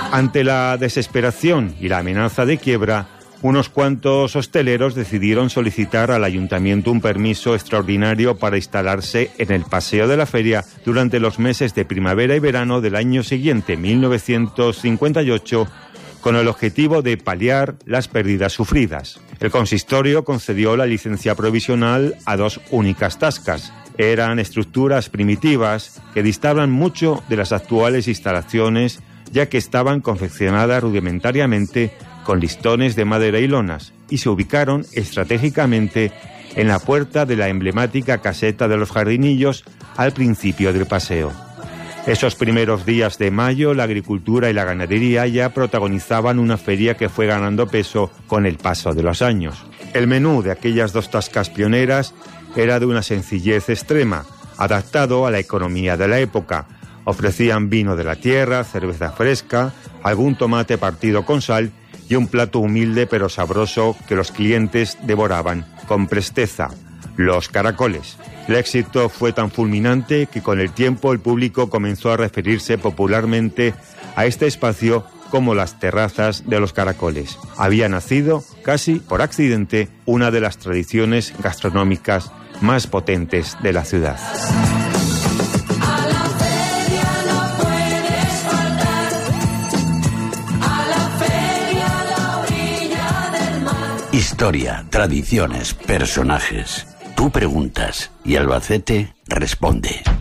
Ante la desesperación y la amenaza de quiebra, unos cuantos hosteleros decidieron solicitar al ayuntamiento un permiso extraordinario para instalarse en el paseo de la feria durante los meses de primavera y verano del año siguiente, 1958, con el objetivo de paliar las pérdidas sufridas. El consistorio concedió la licencia provisional a 2 únicas tascas. Eran estructuras primitivas que distaban mucho de las actuales instalaciones, ya que estaban confeccionadas rudimentariamente con listones de madera y lonas, y se ubicaron estratégicamente en la puerta de la emblemática caseta de los Jardinillos al principio del paseo. Esos primeros días de mayo, la agricultura y la ganadería ya protagonizaban una feria que fue ganando peso con el paso de los años. El menú de aquellas 2 tascas pioneras era de una sencillez extrema, adaptado a la economía de la época. Ofrecían vino de la tierra, cerveza fresca, algún tomate partido con sal y un plato humilde pero sabroso que los clientes devoraban con presteza: los caracoles. El éxito fue tan fulminante que con el tiempo el público comenzó a referirse popularmente a este espacio como las terrazas de los caracoles. Había nacido, casi por accidente, una de las tradiciones gastronómicas más potentes de la ciudad. Historia, tradiciones, personajes. Tú preguntas y Albacete responde.